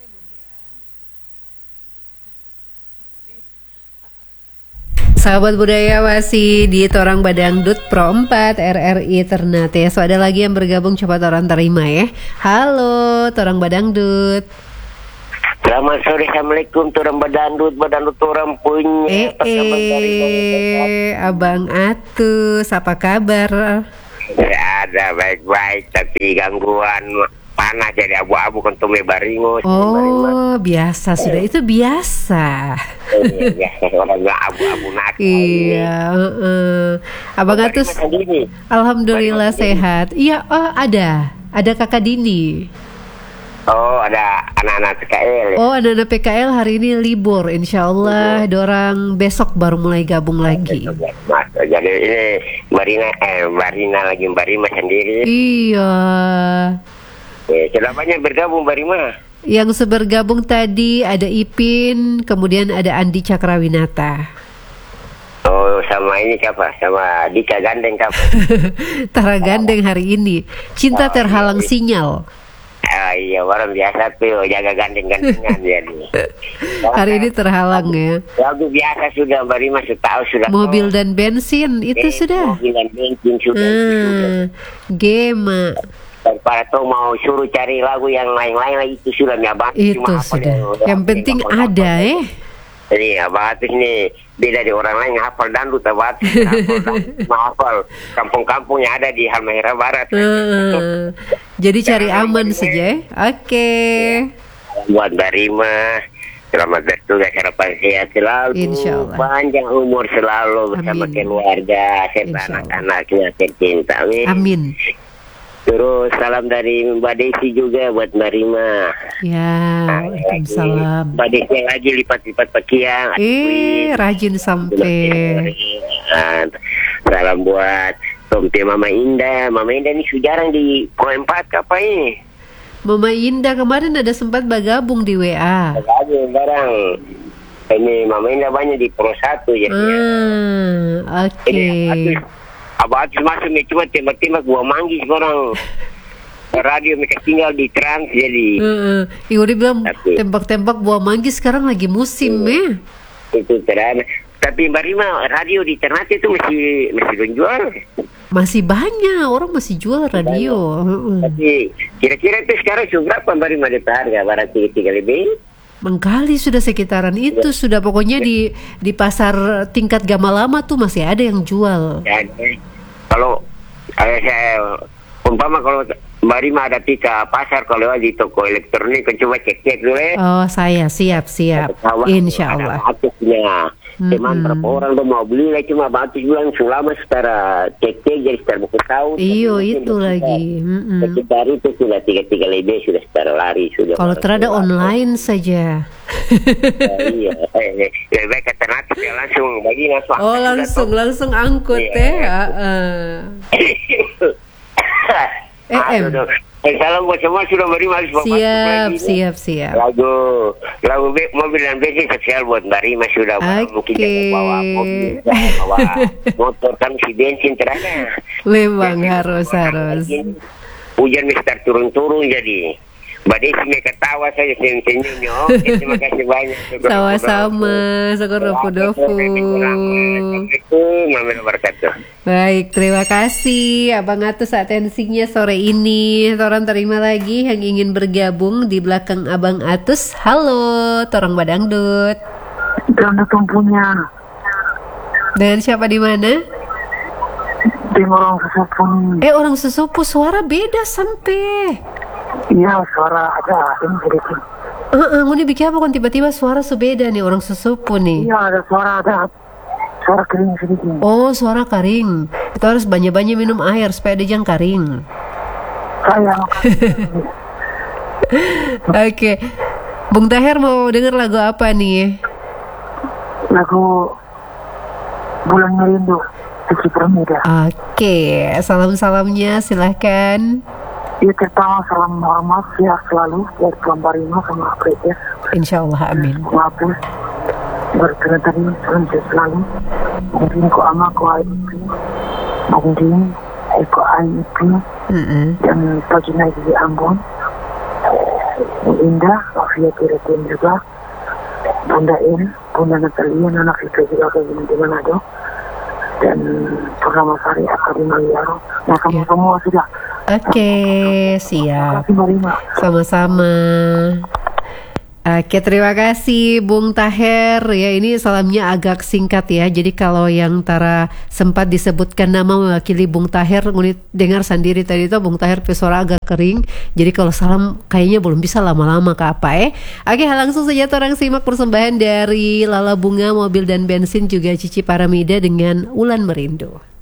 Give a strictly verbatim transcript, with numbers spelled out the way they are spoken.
Sahabat budaya masih di Torang Badangdut Pro empat R R I Ternate. So ada lagi yang bergabung, coba Torang terima ya. Halo Torang Badangdut. Selamat sore, Assalamualaikum. Torang Badangdut, Badangdut Torang punya. Eh, eh Abang Atus, apa kabar? Ya ada baik-baik, tapi gangguan panas jadi abu-abu kan tume baringo. Oh baringo. Biasa sudah, itu biasa. Iya, orang abu-abu nak. Iya, uh-uh. Abang Atus, alhamdulillah sehat. Iya, oh ada, ada kakak Dini. Oh ada anak-anak P K L ya? Oh anak-anak P K L hari ini libur, insya Allah dorang besok baru mulai gabung lagi. Mas, jadi ini Barina, eh Barina lagi Barima sendiri. Iya. Eh, sudah banyak bergabung Barima. Yang sebergabung tadi ada Ipin, kemudian ada Andi Cakrawinata. Oh sama ini siapa? Sama Dika Gandeng siapa? Tara Gandeng hari ini. Cinta Oh, terhalang iya. sinyal. Ah, iya orang biasa tuh jaga gandeng-gandengan jadi. Hari ini terhalang ya. Lagu biasa sudah Barima tahu sudah. Mobil dan bensin itu eh, sudah. Mobil dan bensin sudah. Hmm, sudah. Gema. Daripada tuh mau suruh cari lagu yang lain-lain lagi itu sudah nyabang. Itu sudah. Yang penting ada eh. Jadi Abang Atus ini beda di orang lain, hafal dandut Abang Atus. Hafal kampung-kampung yang ada di Halmahera Barat. Uh, jadi cari aman saja. Oke. Okay. Buat Barima, selamat bertugas, harapan sehat selalu. Insyaallah. Panjang umur selalu bersama Amin. keluarga serta anak-anaknya tercinta. Amin. Amin. Terus salam dari Mbak Desi juga buat Mbak Rima. Ya, waalaikumsalam. Mbak Desi yang lagi lipat-lipat pakian. Eh, rajin sampai. Salam buat Tomte Mama Indah. Mama Indah ini sudah jarang di Pro empat apa ini? Mama Indah kemarin ada sempat bergabung di W A. Bergabung barang. Ini Mama Indah banyak di Pro satu ya. Hmm, oke. Okay. Abang Atus masuk nih cuma tembak-tembak buah manggis orang. Radio mereka tinggal di Trans jadi. Uh, Ibu dia bilang Tapi, tembak-tembak buah manggis sekarang lagi musim ya. Itu terang. Tapi Mbak Rima, radio di Ternate itu masih masih menjual. Masih banyak orang masih jual radio. Uh-uh. Tapi kira-kira itu sekarang sudah berapa Mbak Rima di harga? Barang tiga tiga lebih? Mengkali sudah sekitaran itu ya. Sudah pokoknya di di pasar tingkat Gamalama tuh masih ada yang jual. Ya, kalau eh, saya umpama kalau Mbak Rima ada di pasar, kalau di toko elektronik coba cek-cek dulu ya. Oh saya siap siap. Insya Allah. Atusnya. Cuman hmm. berapa orang tuh mau beli lah, cuma Batus bilang selama setara cek-cek jadi setara buku tahun. Iyo itu lagi. Sekitar itu sudah tiga tiga lebih sudah setara lari sudah. Kalau terada online saja. Iya, eh, eh, baik alternatif ya langsung bagi langsung. Oh langsung langsung angkut ya. Eh, em. Eh, salam buat semua sudah beri mas. Siap, siap, siap. Lagu, lagu be, mobil dan bensin spesial buat Mbak Rima sudah okay. Mungkin bawa mobil, bawa motor kan si bensin terada. Memang harus harus. Hujan mister turun-turun jadi. Mbak Desi mereka ketawa saja senyum-senyumnya. Oh, terima kasih banyak. Sama-sama, syukur dofu. Baik, terima kasih Abang Atus atensinya sore ini. Torang terima lagi yang ingin bergabung di belakang Abang Atus. Halo, Torang Badangdut. Donat punya. Dengan siapa di mana? Di orang sesepuh. Eh, orang sesepuh suara beda sampai. Iya, suara ada ini sedikit. Heeh, uh, ini bikin apa kan tiba-tiba suara sebeda nih orang sesepuh nih. Iya, ada suara ada suara kering sedikit. Oh, suara kering. Itu harus banyak-banyak minum air supaya dia jangan kering. Sayang. Oke. Okay. Bung Tahir mau denger lagu apa nih? Lagu Bulan Merindu Suci Permida. Oke, okay. Salam-salamnya silahkan. Ya, pertama salam hormat ya selalu buat Tuan Barima sama April. Insyaallah amin. Maafus berterima tadi salam selalu. Mungkin ko ama ko ay itu, mungkin ay ko ay itu, dan pagi naik di Ambon. Bu Indah, Wafia Kiritin juga, Bunda In, Bunda Natalia, anak kita juga ke di Manado, dan Purnama Sari Akademi Liaro. Nah, kamu Ya. semua sudah. Oke, Terima siap. kasih Marima. Sama-sama. Oke, terima kasih Bung Taher. Ya, ini salamnya agak singkat ya. Jadi kalau yang Tara sempat disebutkan nama mewakili Bung Taher, ngunit dengar sendiri tadi itu Bung Taher suara agak kering. Jadi kalau salam kayaknya belum bisa lama-lama ke apa eh. Oke, langsung saja orang simak persembahan dari Lala Bunga, Mobil dan Bensin juga Cici Paramida dengan Ulan Merindu.